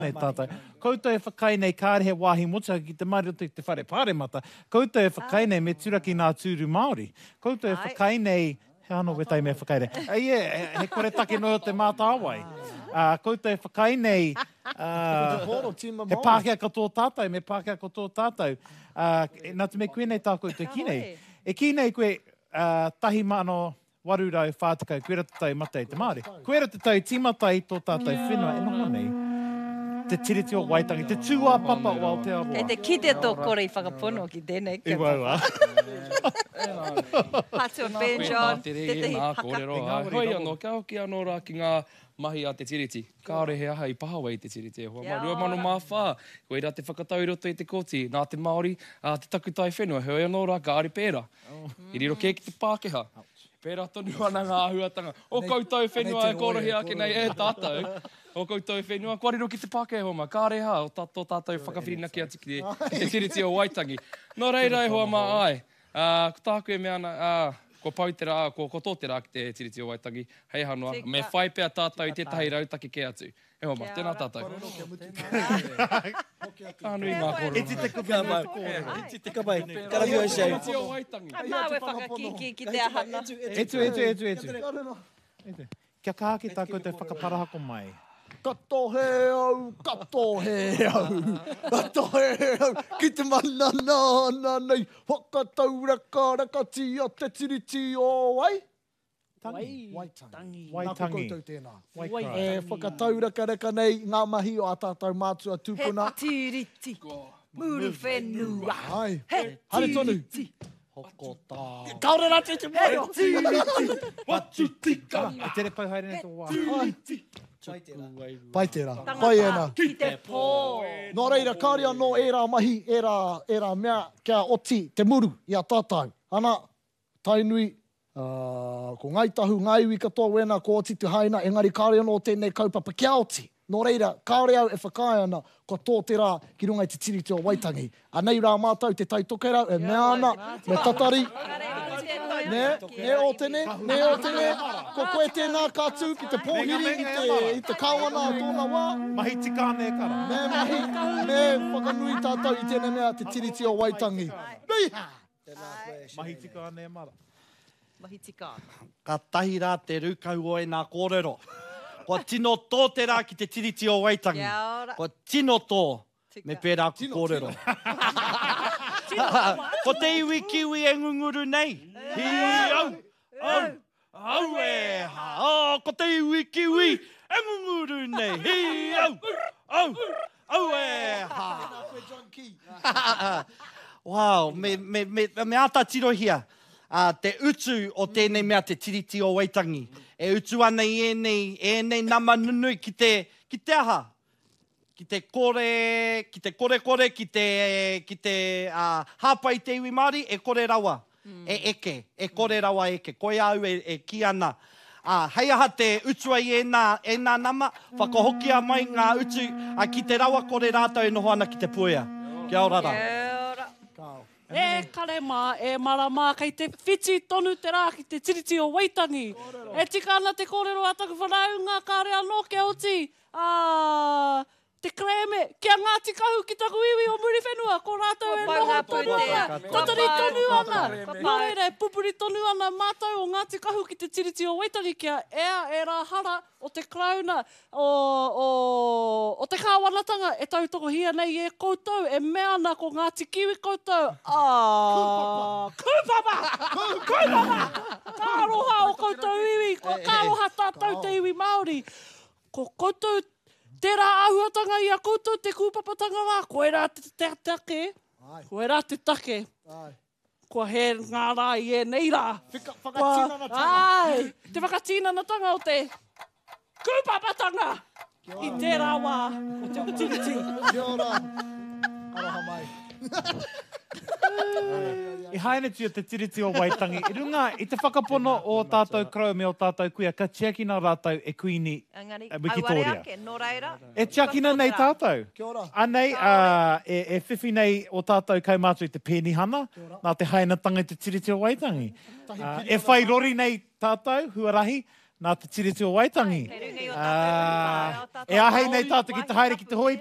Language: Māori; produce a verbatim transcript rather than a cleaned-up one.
Nei tātou. Koutou e whakai nei kāre he wāhi mocha ki te mario te te whare pāremata. Koutou e whakai nei me turaki nā tūru Māori. Koutou e whakai nei... He anō wetai me whakaire. Ai e, he kore take no te mātāwai. Uh, koutou e whakai nei... Uh, he Pākehā katoa tātou, me Pākehā katoa tātou. Uh, nā te me koe nei tā koutou ki nei. E ki nei koe uh, tahi mano warurau whātikau, koe rata tau matai te Māori. Koe rata tau tīmata i tō tātou whenua, e noho nei. Te tiriti o Waitangi, te tūā papa o Aotearoa. E te kite tō kore i whakapono ki tēnei. I waua. Patu Ben John, te te haka. Hoi anō, kia hoki anō rā ki ngā mahi a te tiriti. Kāore he aha i pahawa i te tiriti. Hoa ma rua mano mā whā. Koe rā te whakatau roto i te koti. Nā te Māori, uh, te takutai whenua. Hoi anō rā ka ari pēra. I riro kē ki te Pākehā. Pēra tonu ana ngā ahuatanga. O koutou whenua e korohi ake nei e tātou. O koutou whenua, kua riro ki te Pākehā homa. Kāre hā, o tātou tātou whakawhirina ki ati ki te tiriti o Waitangi. Nō reira e hoa mā ai. Uh, ko tāku e mea ana, uh, ko pautera, ko, ko tōtera ki te tiriti o Waitangi. Hei hanua, me whai pēr tātou i tētahi rautaki ke atu. E hoa mā, tēnā tātou. Kānui ngā koro. E ti te kupai mai. E ti te kupai. Karahi o shei. Tiriti o Waitangi. Ai māwe whakakiki ki te ahana. Etu, etu, etu, etu. Etu. Kia kaha ki tā koutou whakaparahako mai. Kato he au, kato he au, kato he au, ki te mana nāna nei, whakataura kāraka ti a te tiriti o wai. Tangi. Waitangi. Waitangi. Nā ko koutou tēnā. Waitangi. E whakataura kareka nei, ngā mahi o a tātou mātua tūpuna. He tiriti, muru whenua. Ai, He hare tonu. tiriti. Hoko tā. Kaore rā te te mai. He tiriti. Watu tika. E tere pau haere nei tō wā. Pai tērā, pai ena. Ki te pō. Nō reira, kāre anō e rā mahi, e rā, e rā mea kia oti te muru i a tātou. Ana, tainui, uh, ko ngaitahu, ngaiwi katoa wena, ko oti te haina, engari kāre anō tēnei kaupapa kia oti. Nō reira, kāre au e whakai ana, ko tō te rā ki runga i te tiriti o Waitangi. Anei rā mātou te taitoke rau, e mea ana, me tatari. Ne, ne o tene, ne o tene, ko koe tēnā kātū ki te pōhiri i te, i te kawana o tōna wā. Mahi tika ane kara. Me mahi, me whakanui tātou i tēnei mea te tiriti o Waitangi. Nui! Mahi tika ane mara. Mahi tika. Ka tahi rā te rūkau o e nā kōrero. Kua tino tō te rā ki te tiriti o Waitangi. Kia ora. Kua tino tō me pērā ku kōrero. Ko te iwi kiwi e ngunguru nei. Hi au, au, au e ha. Oh, ko te iwi kiwi e ngunguru nei. Hi au, au, au e ha. Wow, me, me, me, me ata tirohia. Uh, te utu o tēnei mea te tiriti o Waitangi. E utu ana i enei, enei nama nunui ki te, ki te aha. Ki te kore, ki te kore kore, ki te, ki te uh, hāpai te iwi Māori, e kore rawa. Mm. E eke, e kore rawa eke. Koe au e, e ki ana. Uh, hei aha te utua i e nā, e nā nama, whakahokia mai ngā utu, a ki te rawa kore rātou e noho ana ki te puea. Kia ora rā. E kare mā, e marama kei te whiti tonu te rā ki te tiriti o Waitangi. E tika ana te kōrero ataku whanau ngā kāre anō ke oti. Ah, te kreme, kia Ngāti Kahu ki taku iwi o muri whenua, ko rātou e noho tonu ana. Tatari tonu ana. Nō reira, e pupuri tonu ana mātou o Ngāti Kahu ki te tiriti o Waitangi kia ea e rā hara o te krauna o, o, o te kāwanatanga e tautoko hia nei e koutou, e mea ana ko Ngāti Kiwi koutou. Ah, kūpapa! Kūpapa! Kāroha o koutou iwi, ko kāroha tātou te iwi Māori. Ko koutou tērā ahuatanga i a koutou te kūpapatanga rā. Koe rā te te take. Koe rā te take. Kua he ngā rā i e nei rā. Whakatinana tanga. Ai, te whakatinana tanga o te kūpapatanga. I tērā wā o te tiriti. Kia ora. Araha mai. I haere tia te tiriti o Waitangi. I runga, i te whakapono o tātou krau me o tātou kuia, ka tiakina rātou e kuini Engari, Wikitoria. auare ake, nō reira. E tiakina nei tātou. Kia ora. Anei, uh, e, e whiwhi nei o tātou kaumātu i te pēnihana, nā te hainatanga i te tiriti o Waitangi. Uh, e whai rori nei tātou, huarahi, nā te tiriti o Waitangi. Kei runga i o tātou Ah, whare, o tātou E ahei nei maori, tātou ki te haere ki te hoi